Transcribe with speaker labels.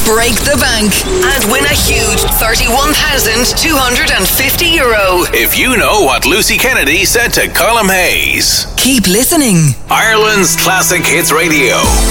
Speaker 1: break the bank, and win a huge €31,250.
Speaker 2: If you know what Lucy Kennedy said to Colm Hayes.
Speaker 1: Keep listening.
Speaker 2: Ireland's Classic Hits Radio.